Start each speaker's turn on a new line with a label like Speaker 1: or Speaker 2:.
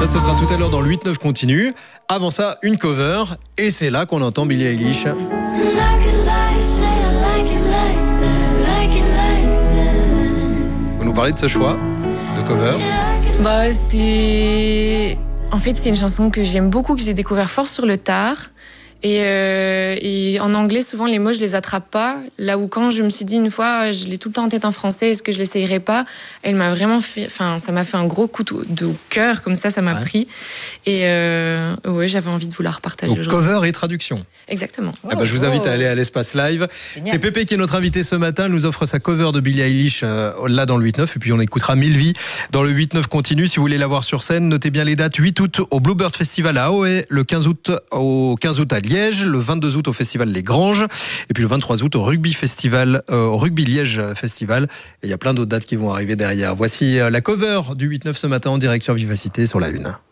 Speaker 1: Ça, ce sera tout à l'heure dans le 8-9 continu. Avant ça, une cover. Et c'est là qu'on entend Billie Eilish. Vous nous parlez de ce choix de cover?
Speaker 2: En fait, c'est une chanson que j'aime beaucoup, que j'ai découvert fort sur le tard. Et en anglais, souvent, les mots, je les attrape pas. Là où quand je me suis dit une fois, je l'ai tout le temps en tête en français, est-ce que je l'essayerais pas? Elle m'a vraiment fait, ça m'a fait un gros coup de cœur, comme ça m'a pris. Et ouais, j'avais envie de vous la repartager
Speaker 1: aujourd'hui. Cover et traduction.
Speaker 2: Exactement.
Speaker 1: Je vous invite à aller à l'Espace Live. C'est Pépé qui est notre invité ce matin. Elle nous offre sa cover de Billie Eilish là dans le 8-9. Et puis on écoutera 1000 vies dans le 8-9 continu. Si vous voulez la voir sur scène, notez bien les dates. 8 août au Bluebird Festival à Ahoe, le 15 août à Liège, le 22 août au Festival Les Granges, et puis le 23 août au Rugby Liège Festival. Et il y a plein d'autres dates qui vont arriver derrière. Voici la cover du 8-9 ce matin en direct sur Vivacité sur la 1.